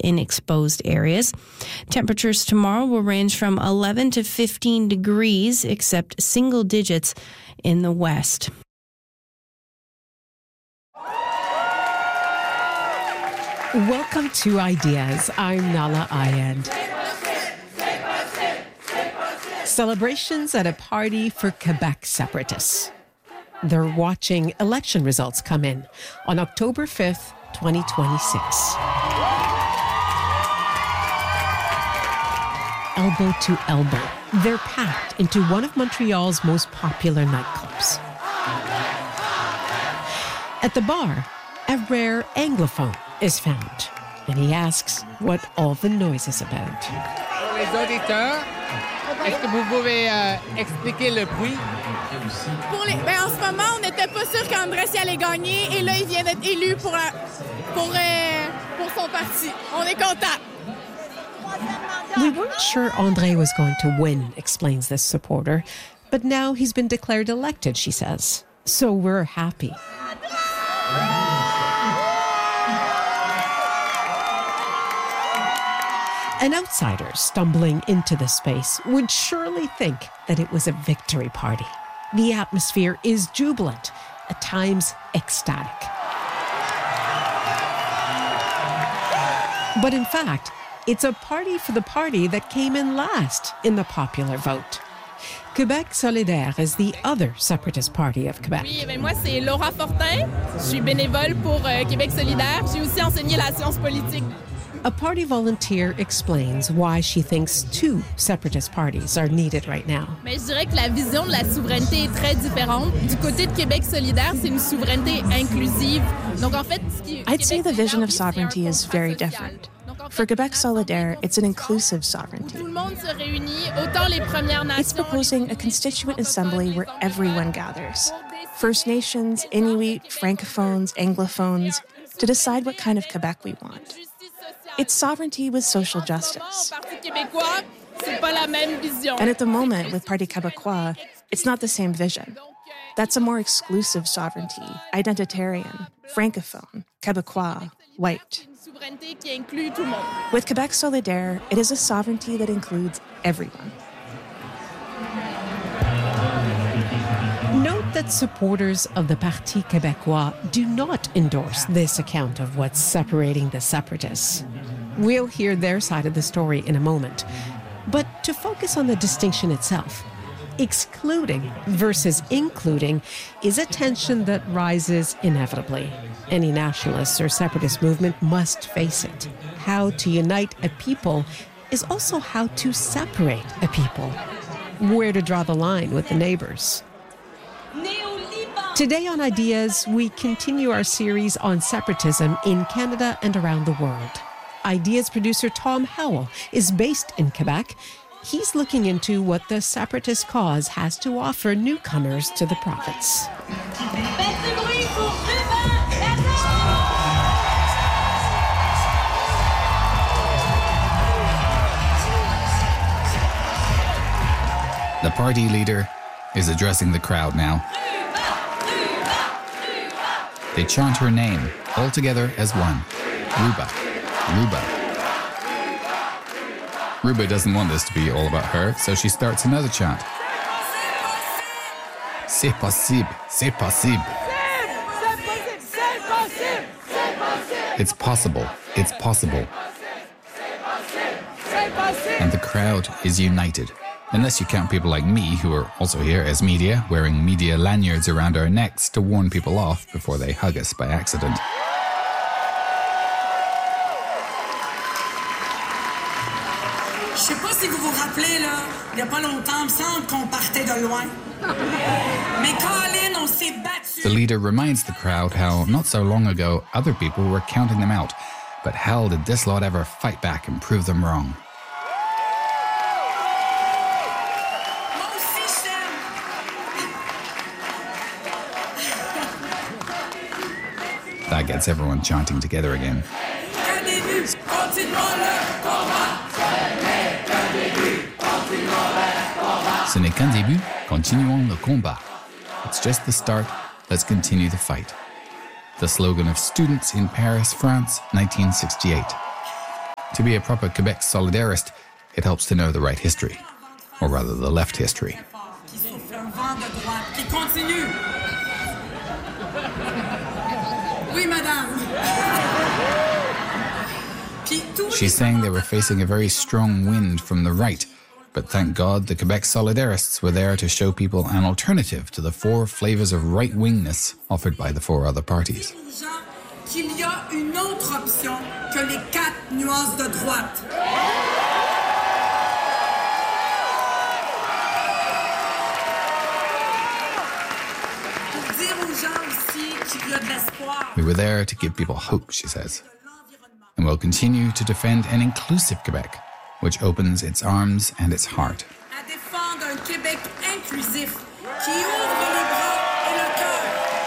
in exposed areas. Temperatures tomorrow will range from 11 to 15 degrees, except single digits in the west. Welcome to Ideas. I'm Nala Ayed. Celebrations at a party for Quebec separatists. They're watching election results come in on October 5th, 2026. Elbow to elbow, they're packed into one of Montreal's most popular nightclubs. At the bar, a rare Anglophone is found, and he asks what all the noise is about. Pour les auditeurs, est-ce que vous pouvez expliquer le bruit? En ce moment, on n'était pas sûr qu'Andrés allait gagner, et là, il vient d'être élu pour son parti. On est content. We weren't sure André was going to win, explains this supporter, but now he's been declared elected, she says. So we're happy. An outsider stumbling into the space would surely think that it was a victory party. The atmosphere is jubilant, at times ecstatic. But in fact, it's a party for the party that came in last in the popular vote. Québec solidaire is the other separatist party of Quebec. Oui, moi, c'est Laura Fortin. Je suis bénévole pour Québec solidaire. J'ai aussi enseigné la science politique. A party volunteer explains why she thinks two separatist parties are needed right now. Mais je dirais que la vision de la souveraineté est très différente. Du côté de Québec solidaire, c'est une souveraineté inclusive. Donc en fait, I'd say the vision of sovereignty is very different. For Quebec solidaire, it's an inclusive sovereignty. Tout le monde se réunit, autant les Premières Nations. It's proposing a constituent assembly where everyone gathers. First Nations, Inuit, Francophones, Anglophones, to decide what kind of Quebec we want. It's sovereignty with social justice. And at the moment, with Parti Québécois, it's not the same vision. That's a more exclusive sovereignty, identitarian, francophone, Québécois, white. With Quebec solidaire, it is a sovereignty that includes everyone. Note that supporters of the Parti Québécois do not endorse this account of what's separating the separatists. We'll hear their side of the story in a moment. But to focus on the distinction itself, excluding versus including is a tension that rises inevitably. Any nationalist or separatist movement must face it. How to unite a people is also how to separate a people. Where to draw the line with the neighbors. Today on Ideas, we continue our series on separatism in Canada and around the world. Ideas producer Tom Howell is based in Quebec. He's looking into what the separatist cause has to offer newcomers to the province. The party leader is addressing the crowd now. They chant her name, all together as one. Ruba. Ruba. Ruba doesn't want this to be all about her, so she starts another chant. C'est possible, c'est possible. It's possible, it's possible. And the crowd is united. Unless you count people like me, who are also here as media, wearing media lanyards around our necks to warn people off before they hug us by accident. Je sais pas si vous vous rappelez, là, il y a pas longtemps, il me semble qu'on partait de loin. Mais Colin, on s'est battu. The leader reminds the crowd how not so long ago other people were counting them out, but how did this lot ever fight back and prove them wrong? That gets everyone chanting together again. Ce n'est qu'un début, continuons le combat. It's just the start, let's continue the fight. The slogan of students in Paris, France, 1968. To be a proper Quebec solidarist, it helps to know the right history, or rather the left history. She's saying they were facing a very strong wind from the right, but thank God the Quebec solidarists were there to show people an alternative to the 4 flavors of right-wingness offered by the 4 other parties. Qu'il y a une autre option que les 4 nuances de droite. Pour dire aux gens aussi qu'il y a de l'espoir. We were there to give people hope, she says. And we'll continue to defend an inclusive Quebec, which opens its arms and its heart. À défendre un Québec inclusif qui ouvre les bras et le cœur.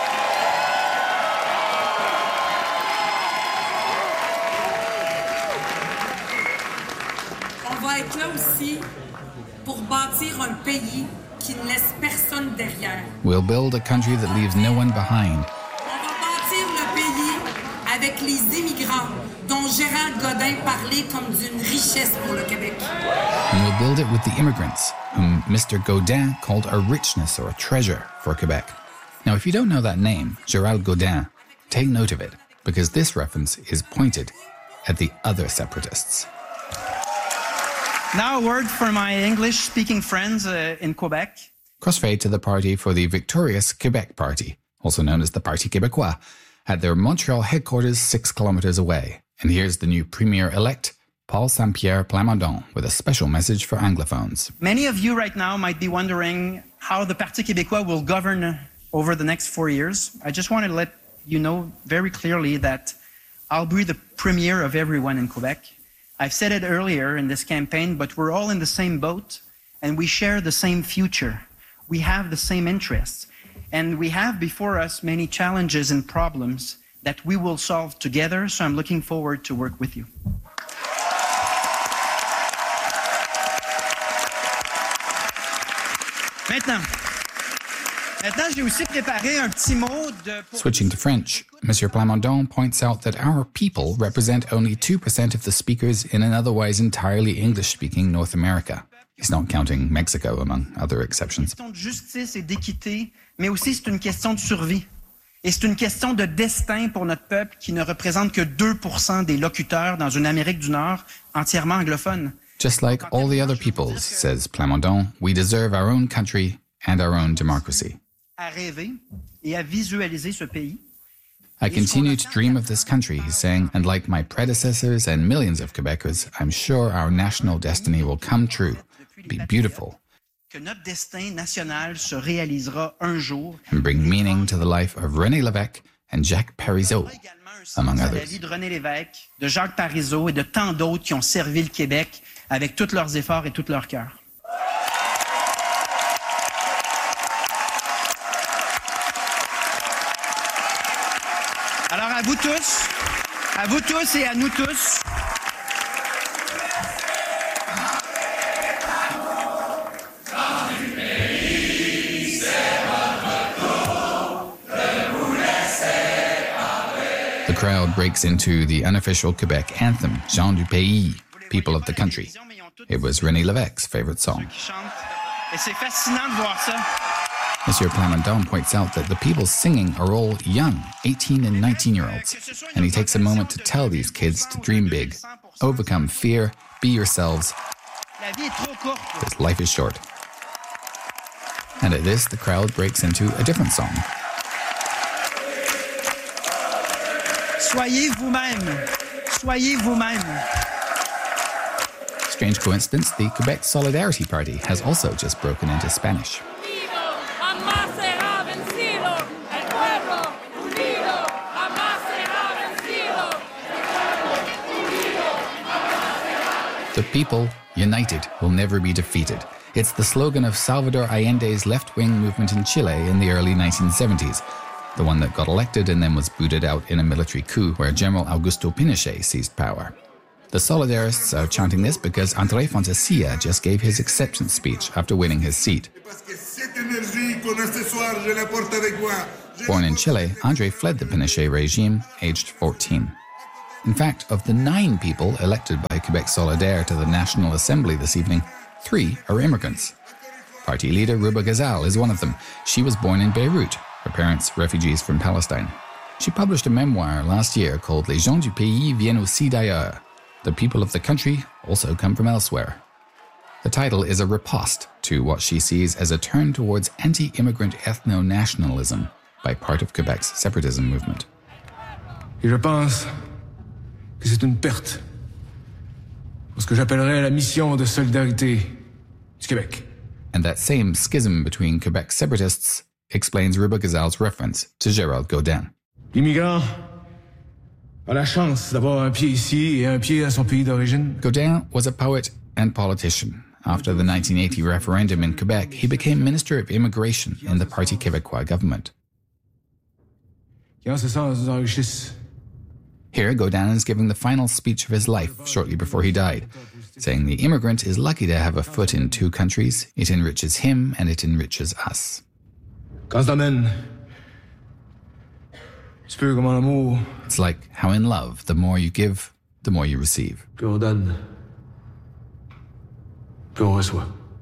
On va être là aussi pour bâtir un pays qui ne laisse personne derrière. We'll build a country that leaves no one behind. On va bâtir le pays avec les immigrants dont Gérald Godin parlait comme d'une richesse pour le Québec. And we'll build it with the immigrants, whom Mr. Godin called a richness or a treasure for Quebec. Now, if you don't know that name, Gérald Godin, take note of it, because this reference is pointed at the other separatists. Now a word for my English-speaking friends in Quebec. Crossfade to the party for the victorious Quebec Party, also known as the Parti Québécois, at their Montreal headquarters 6 kilometers away. And here's the new premier-elect, Paul Saint-Pierre Plamondon, with a special message for Anglophones. Many of you right now might be wondering how the Parti Québécois will govern over the next 4 years. I just want to let you know very clearly that I'll be the premier of everyone in Quebec. I've said it earlier in this campaign, but we're all in the same boat and we share the same future. We have the same interests and we have before us many challenges and problems that we will solve together, so I'm looking forward to work with you. Maintenant, j'ai aussi préparé un petit mot de... Switching to French, Monsieur Plamondon points out that our people represent only 2% of the speakers in an otherwise entirely English-speaking North America. He's not counting Mexico among other exceptions. C'est une question de justice et d'équité, mais aussi c'est une question de survie. Et c'est une question de destin pour notre peuple qui ne représente que 2% des locuteurs dans une Amérique du Nord entièrement anglophone. Just like all the other peoples, says Plamondon, we deserve our own country and our own democracy. À rêver et à visualiser ce pays. I continue to dream of this country, he's saying, and like my predecessors and millions of Quebecers, I'm sure our national destiny will come true, be beautiful, Que notre destin national se réalisera un jour. and bring meaning to the life of René Lévesque and Jacques Parizeau, among À la others. vie de René Lévesque, de Jacques Parizeau et de tant d'autres qui ont servi le Québec avec tous leurs efforts et tout leur cœur. Alors à vous tous et à nous tous, The crowd breaks into the unofficial Quebec anthem, Gens du Pays, People of the Country. It was René Lévesque's favorite song. qui chantent. Et c'est fascinant de voir ça. Monsieur Plamondon points out that the people singing are all young, 18 and 19-year-olds, and he takes a moment to tell these kids to dream big, overcome fear, be yourselves, La vie est trop courte. because life is short. And at this, the crowd breaks into a different song. Soyez vous-même. Soyez vous-même. Strange coincidence, the Quebec Solidarity Party has also just broken into Spanish. The people, united, will never be defeated. It's the slogan of Salvador Allende's left-wing movement in Chile in the early 1970s, the one that got elected and then was booted out in a military coup where General Augusto Pinochet seized power. The Solidarists are chanting this because André Fantasia just gave his acceptance speech after winning his seat. Born in Chile, André fled the Pinochet regime aged 14. In fact, of the 9 people elected by Quebec Solidaire to the National Assembly this evening, 3 are immigrants. Party leader Rouba Ghazal is one of them. She was born in Beirut, her parents refugees from Palestine. She published a memoir last year called Les gens du pays viennent aussi d'ailleurs. The people of the country also come from elsewhere. The title is a riposte to what she sees as a turn towards anti-immigrant ethno-nationalism by part of Quebec's separatism movement. Et je pense que c'est une perte pour ce que j'appellerais la mission de solidarité du Québec. And that same schism between Quebec separatists explains Rouba Ghazal's reference to Gérald Godin. L'immigrant a la chance d'avoir un pied ici et un pied à son pays d'origine. Godin was a poet and politician. After the 1980 referendum in Quebec, he became Minister of Immigration in the Parti Québécois government. Qui en ce sens nous enrichissent. Here, Godin is giving the final speech of his life shortly before he died, saying the immigrant is lucky to have a foot in 2 countries. It enriches him and it enriches us. Quand ça t'amène, tu peux comme en amour. It's like how in love, the more you give, the more you receive. Plus on donne, plus on reçoit.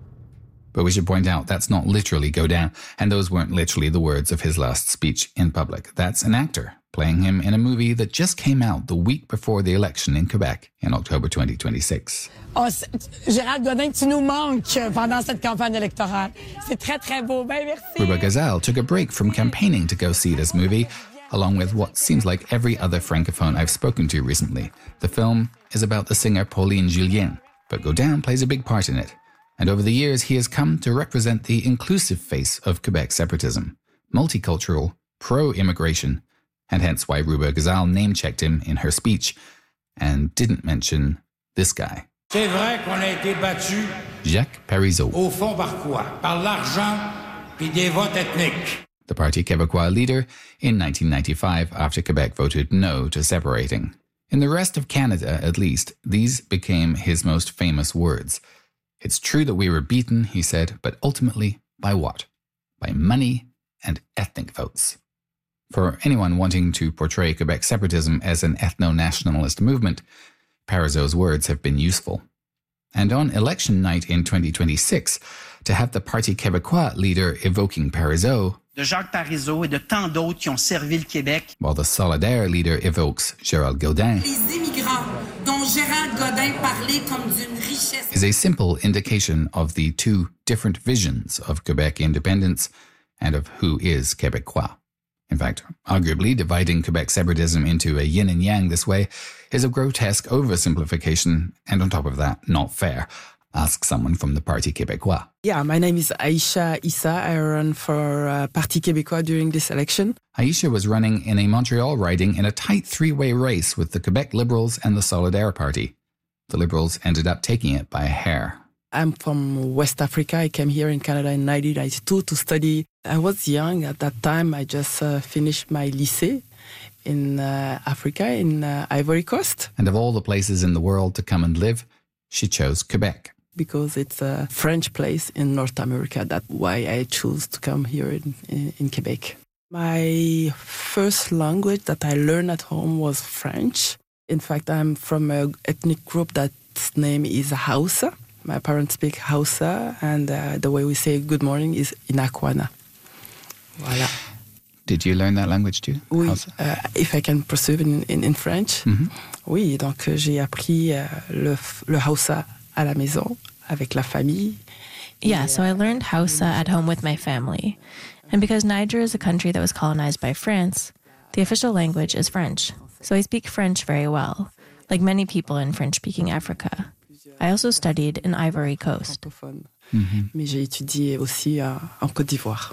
But we should point out that's not literally Godin, and those weren't literally the words of his last speech in public. That's an actor playing him in a movie that just came out the week before the election in Quebec in October 2026. Oh, Gérald Godin, tu nous manques pendant cette campagne électorale. C'est très, très beau. Ben, merci. Rouba Ghazal took a break from campaigning to go see this movie, along with what seems like every other francophone I've spoken to recently. The film is about the singer Pauline Julien, but Godin plays a big part in it. And over the years, he has come to represent the inclusive face of Quebec separatism, multicultural, pro-immigration, and hence why Rouba Ghazal name-checked him in her speech and didn't mention this guy. C'est vrai qu'on a été battu Jacques Parizeau. Au fond par quoi? Par l'argent puis des votes ethniques. The Parti Québécois leader in 1995 after Quebec voted no to separating. In the rest of Canada, at least, these became his most famous words. It's true that we were beaten, he said, but ultimately, by what? By money and ethnic votes. For anyone wanting to portray Quebec separatism as an ethno-nationalist movement, Parizeau's words have been useful. And on election night in 2026, to have the Parti Québécois leader evoking Parizeau, de Jacques Parizeau et de tant d'autres qui ont servi le Québec, while the Solidaire leader evokes Gérald Godin, les immigrants dont Gérald Godin parlait comme d'une richesse, is a simple indication of the 2 different visions of Quebec independence and of who is Québécois. In fact, arguably dividing Quebec separatism into a yin and yang this way is a grotesque oversimplification, and on top of that, not fair. Ask someone from the Parti Québécois. Yeah, my name is Aïcha Issa. I run for Parti Québécois during this election. Aïcha was running in a Montreal riding in a tight 3-way race with the Quebec Liberals and the Solidaire Party. The Liberals ended up taking it by a hair. I'm from West Africa. I came here in Canada in 1992 to study. I was young at that time. I just finished my lycée in Africa, in Ivory Coast. And of all the places in the world to come and live, she chose Quebec. Because it's a French place in North America. That's why I chose to come here in Quebec. My first language that I learned at home was French. In fact, I'm from an ethnic group that's name is Hausa. My parents speak Hausa, and the way we say good morning is Inakwana. Voilà. Did you learn that language too? Oui, if I can pursue in French. Mm-hmm. Oui, donc j'ai appris le Hausa à la maison avec la famille. Yeah, so I learned Hausa at home with my family. And because Niger is a country that was colonized by France, the official language is French. So I speak French very well, like many people in French-speaking Africa. I also studied in Ivory Coast. Mm-hmm. Mais j'ai étudié aussi en Côte d'Ivoire.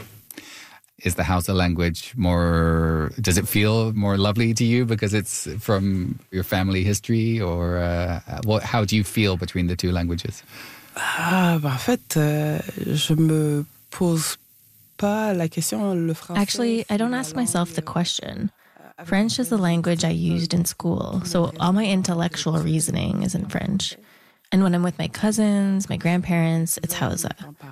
Is the Hausa language more, does it feel more lovely to you because it's from your family history, or how do you feel between the 2 languages? En fait, je me pose pas la question. Le français. Actually, I don't ask myself the question. French is the language I used in school, so all my intellectual reasoning is in French. And when I'm with my cousins, my grandparents, it's Hausa.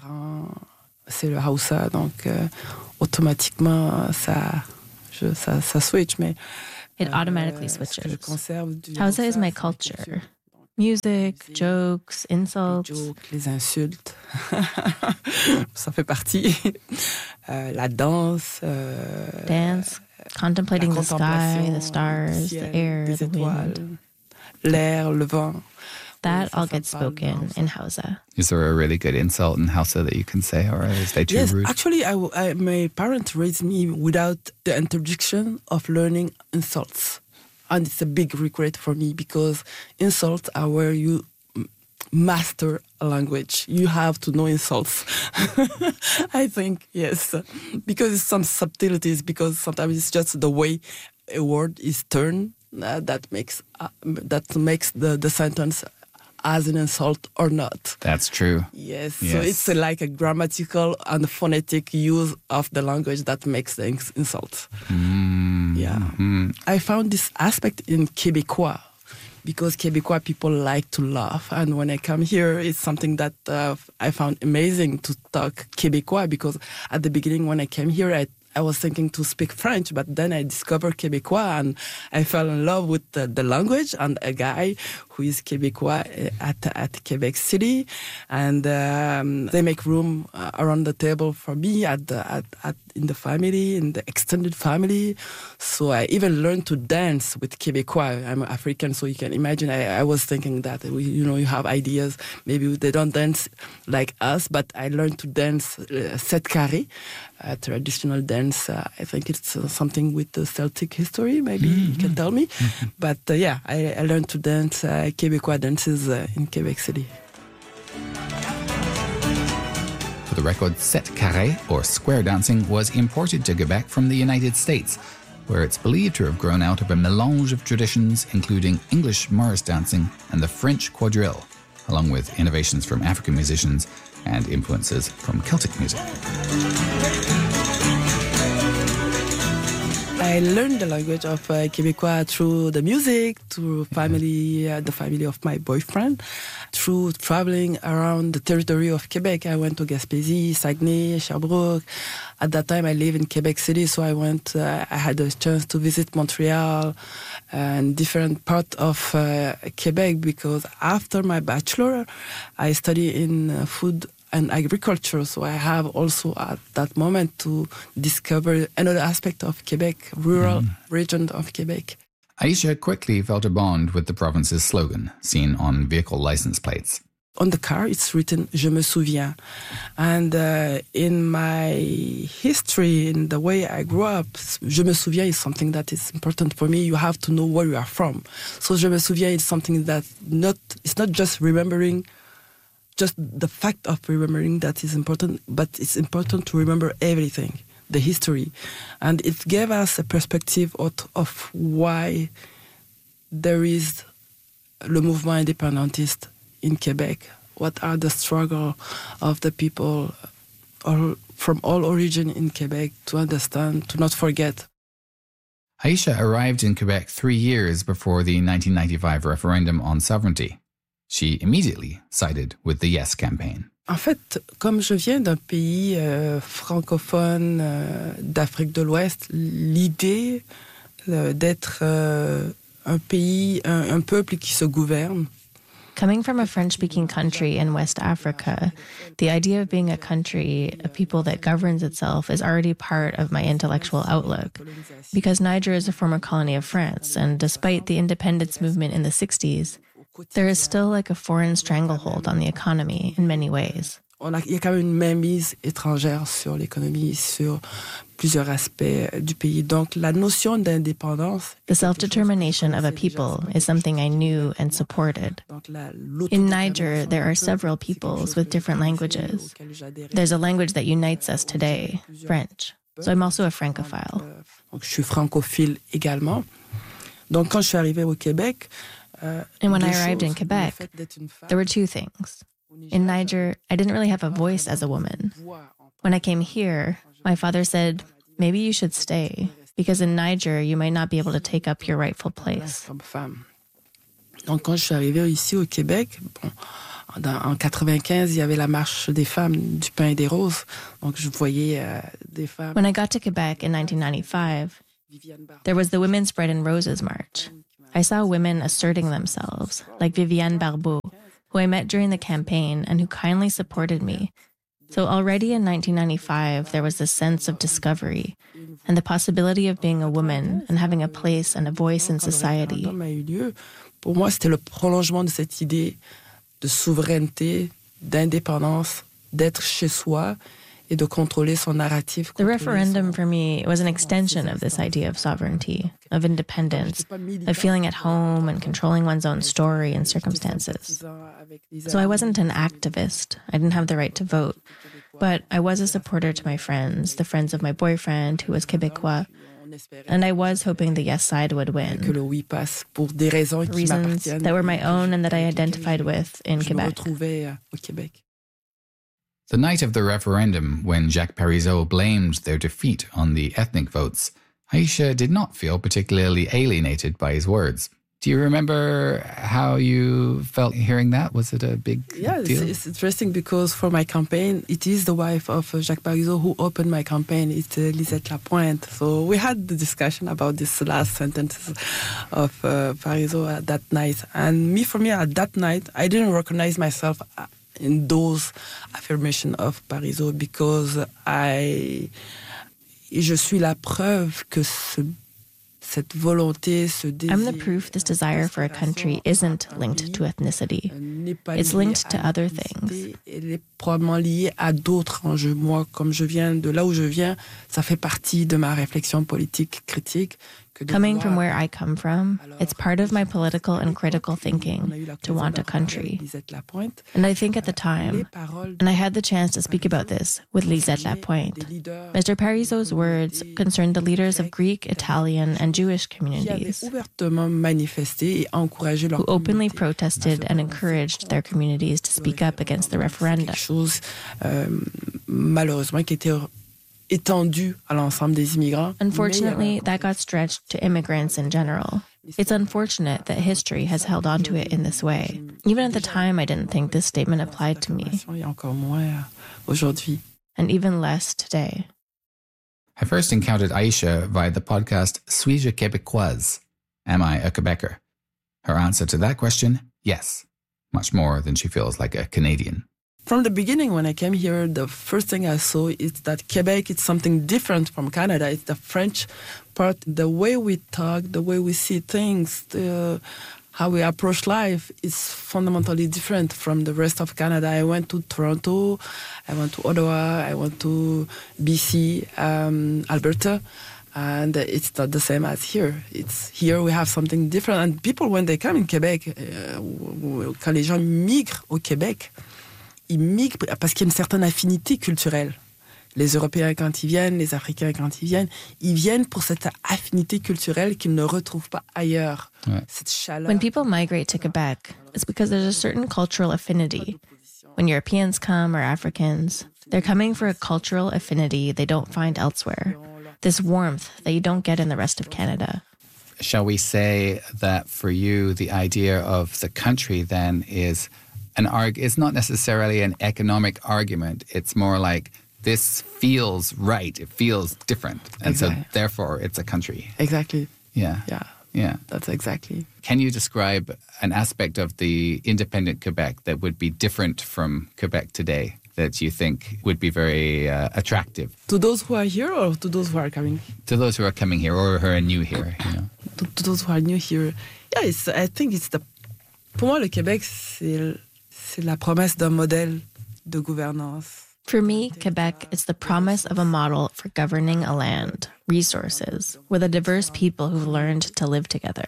C'est le Hausa, donc automatiquement ça switch. Mais it automatically switches. Hausa is my culture. Music, jokes, insults. Les insultes, ça fait partie. La danse. Dance, contemplating the sky, the stars, the air, the wind. L'air, le vent. That all gets spoken in Hausa. Is there a really good insult in Hausa that you can say, or is they too rude? Actually, my parents raised me without the introduction of learning insults. And it's a big regret for me because insults are where you master a language. You have to know insults. I think, yes. Because it's some subtleties, because sometimes it's just the way a word is turned that makes the sentence as an insult or not. That's true. Yes. So it's like a grammatical and phonetic use of the language that makes the insult. Yeah. I found this aspect in Québécois because Québécois people like to laugh. And when I come here, it's something that I found amazing to talk Québécois because at the beginning when I came here, I was thinking to speak French, but then I discovered Québécois and I fell in love with the language and a guy who is Québécois at Quebec City. And they make room around the table for me in the family, in the extended family. So I even learned to dance with Québécois. I'm African, so you can imagine I was thinking that, you have ideas. Maybe they don't dance like us, but I learned to dance sept carré. Traditional dance. I think it's something with the Celtic history, maybe you can tell me. But I learned to dance Québécois dances in Quebec City. For the record, sept carré, or square dancing, was imported to Quebec from the United States, where it's believed to have grown out of a melange of traditions, including English Morris dancing and the French quadrille, along with innovations from African musicians and influences from Celtic music. I learned the language of Québécois through the music, through the family of my boyfriend, through traveling around the territory of Quebec. I went to Gaspésie, Saguenay, Sherbrooke. At that time, I lived in Quebec City, so I had a chance to visit Montreal and different parts of Quebec because after my bachelor, I studied in food and agriculture. So I have also at that moment to discover another aspect of Quebec, rural region of Quebec. Aisha quickly felt a bond with the province's slogan, seen on vehicle license plates. On the car, it's written, Je me souviens. And in my history, in the way I grew up, Je me souviens is something that is important for me. You have to know where you are from. So Je me souviens is something that it's not just remembering, just the fact of remembering that is important, but it's important to remember everything, the history. And it gave us a perspective of why there is le mouvement indépendantiste in Quebec. What are the struggles of the people from all origin in Quebec to understand, to not forget. Aisha arrived in Quebec 3 years before the 1995 referendum on sovereignty. She immediately sided with the Yes campaign. En fait, comme je viens d'un pays francophone d'Afrique de l'Ouest, l'idée d'être un pays, un peuple qui se gouverne. Coming from a French-speaking country in West Africa, the idea of being a country, a people that governs itself, is already part of my intellectual outlook. Because Niger is a former colony of France, and despite the independence movement in the 60s, there is still like a foreign stranglehold on the economy in many ways. Il y a quand même une mainmise étrangère sur l'économie, sur plusieurs aspects du pays. Donc, la notion d'indépendance. The self-determination of a people is something I knew and supported. In Niger, there are several peoples with different languages. There's a language that unites us today, French. So I'm also a francophile. Donc, je suis francophile également. Donc, quand je suis arrivée au Québec, and when I arrived in Quebec, there were two things. In Niger, I didn't really have a voice as a woman. When I came here, my father said, maybe you should stay, because in Niger, you might not be able to take up your rightful place. Donc, quand je suis arrivée ici au Québec, en 95, il y avait la marche des femmes du pain et des roses. Donc, je voyais des femmes. When I got to Quebec in 1995, There was the Women's Bread and Roses March. I saw women asserting themselves, like Viviane Barbeau, who I met during the campaign and who kindly supported me. So already in 1995, there was this sense of discovery and the possibility of being a woman and having a place and a voice in society. Pour moi, c'était le prolongement de cette idée de souveraineté, d'indépendance, d'être chez soi et de contrôler son narratif. The referendum for me was an extension of this idea of sovereignty, of independence, of feeling at home and controlling one's own story and circumstances. So I wasn't an activist. I didn't have the right to vote. But I was a supporter to my friends, the friends of my boyfriend, who was Québécois, and I was hoping the yes side would win. Reasons that were my own and that I identified with in Quebec. The night of the referendum, when Jacques Parizeau blamed their defeat on the ethnic votes, Aisha did not feel particularly alienated by his words. Do you remember how you felt hearing that? Was it a big deal? It's interesting because for my campaign, it is the wife of Jacques Parizeau who opened my campaign. It's Lisette Lapointe. So we had the discussion about this last sentences of Parizeau at that night. And for me, at that night, I didn't recognize myself in those affirmations of Parizeau because je suis la preuve que cette volonté, ce désir. I'm the proof this desire for a country isn't linked to ethnicity. It's linked to other things. Elle est probablement liée à d'autres enjeux. Moi, comme je viens de là où je viens, ça fait partie de ma réflexion politique critique. Coming from where I come from, it's part of my political and critical thinking to want a country. And I think at the time, and I had the chance to speak about this with Lisette Lapointe, Mr. Parizeau's words concerned the leaders of Greek, Italian, and Jewish communities who openly protested and encouraged their communities to speak up against the referendum. Malheureusement, qui était étendu à l'ensemble des immigrants. Unfortunately, that got stretched to immigrants in general. It's unfortunate that history has held on to it in this way. Even at the time, I didn't think this statement applied to me. And even less today. I first encountered Aisha via the podcast Suis-je Québécoise? Am I a Quebecer? Her answer to that question, yes. Much more than she feels like a Canadian. From the beginning, when I came here, the first thing I saw is that Quebec is something different from Canada. It's the French part, the way we talk, the way we see things, how we approach life is fundamentally different from the rest of Canada. I went to Toronto, I went to Ottawa, I went to BC, Alberta, and it's not the same as here. It's here we have something different. And people, when they come in Quebec, quand les gens migrent au Québec, ils migrent parce qu'il y a une certaine affinité culturelle. Les Européens, quand ils viennent, les Africains, quand ils viennent pour cette affinité culturelle qu'ils ne retrouvent pas ailleurs. Ouais. Cette chaleur. When people migrate to Quebec, it's because there's a certain cultural affinity. When Europeans come or Africans, they're coming for a cultural affinity they don't find elsewhere. This warmth that you don't get in the rest of Canada. Shall we say that for you, the idea of the country then is it's not necessarily an economic argument. It's more like this feels right. It feels different. And so therefore it's a country. Exactly. Yeah. That's exactly. Can you describe an aspect of the independent Quebec that would be different from Quebec today that you think would be very attractive? To those who are here or to those who are coming? To those who are coming here or who are new here, you know. To those who are new here. Yeah, I think it's pour moi, le Québec, c'est la promesse d'un modèle de gouvernance. For me, Quebec is the promise of a model for governing a land, resources, with a diverse people who've learned to live together.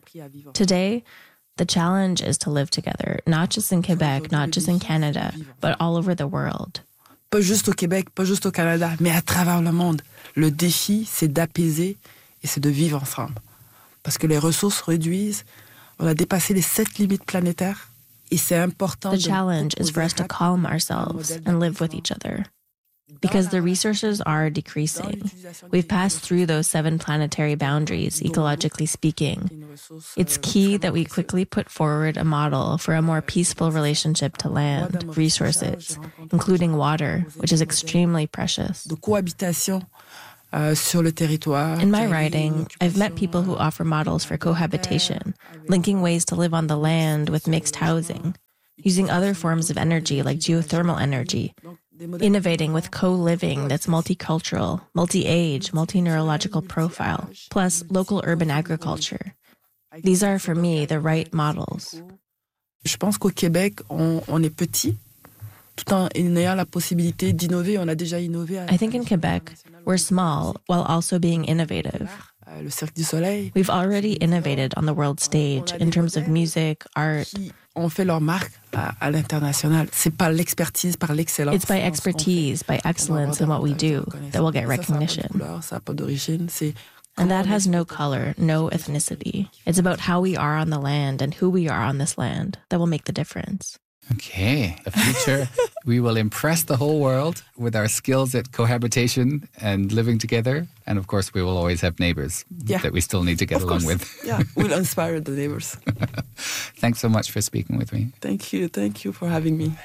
Today, the challenge is to live together, not just in Quebec, not just in Canada, but all over the world. Pas juste au Québec, pas juste au Canada, mais à travers le monde. Le défi, c'est d'apaiser et c'est de vivre ensemble. Parce que les ressources réduisent. On a dépassé les 7 limites planétaires. Et c'est important. The challenge is for us to calm ourselves and live with each other. Because the resources are decreasing. We've passed through those 7 planetary boundaries, ecologically speaking. It's key that we quickly put forward a model for a more peaceful relationship to land, resources, including water, which is extremely precious. De cohabitation In my writing, I've met people who offer models for cohabitation, linking ways to live on the land with mixed housing, using other forms of energy like geothermal energy, innovating with co-living that's multicultural, multi-age, multi-neurological profile, plus local urban agriculture. These are, for me, the right models. Je pense qu'au Québec, on est petit. Tout en ayant la possibilité d'innover, on a déjà innové. I think in Quebec, we're small while also being innovative. Le Cirque du Soleil. We've already innovated on the world stage in terms of music, art. On fait leur marque à l'international. C'est pas l'expertise par l'excellence. It's by expertise, by excellence in what we do that we'll get recognition. Ça n'a pas d'origine. And that has no color, no ethnicity. It's about how we are on the land and who we are on this land that will make the difference. Okay, the future, we will impress the whole world with our skills at cohabitation and living together. And of course, we will always have neighbors that we still need to get along with. Yeah, we'll inspire the neighbors. Thanks so much for speaking with me. Thank you for having me.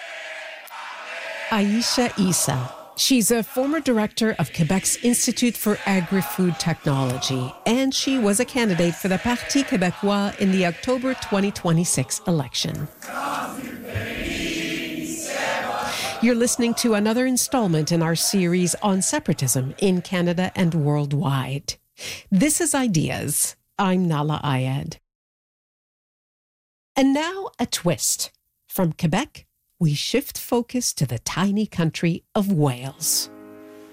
Aisha Issa. She's a former director of Quebec's Institute for Agri-Food Technology, and she was a candidate for the Parti Québécois in the October 2026 election. You're listening to another installment in our series on separatism in Canada and worldwide. This is Ideas. I'm Nahlah Ayed. And now a twist. From Quebec, we shift focus to the tiny country of Wales.